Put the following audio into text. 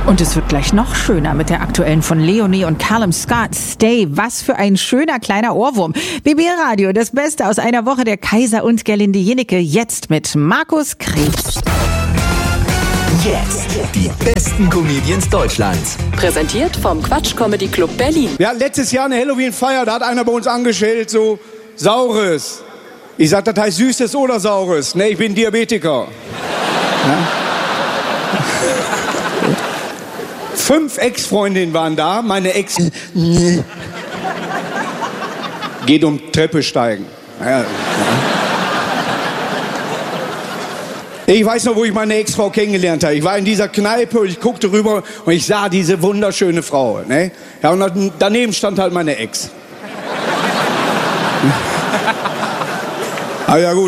Und es wird gleich noch schöner mit der aktuellen von Leonie und Callum Scott. Stay, was für ein schöner kleiner Ohrwurm. BB Radio, das Beste aus einer Woche der Kaiser und Gerlinde Jennecke. Jetzt mit Markus Krebs. Jetzt die besten Comedians Deutschlands. Präsentiert vom Quatsch Comedy Club Berlin. Wir hatten letztes Jahr eine Halloween-Feier, da hat einer bei uns angestellt, so Saures. Ich sag, das heißt Süßes oder Saures. Ne, ich bin Diabetiker. Ja? 5 Ex-Freundinnen waren da, meine Ex... Geht um Treppe steigen. Ja. Ich weiß noch, wo ich meine Ex-Frau kennengelernt habe. Ich war in dieser Kneipe und ich guckte rüber und ich sah diese wunderschöne Frau. Ne? Ja, und daneben stand halt meine Ex. Ah ja gut.